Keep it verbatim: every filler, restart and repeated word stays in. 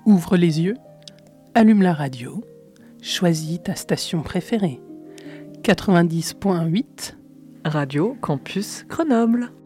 Ouvre les yeux, allume la radio, choisis ta station préférée. quatre-vingt-dix virgule huit Radio Campus Grenoble.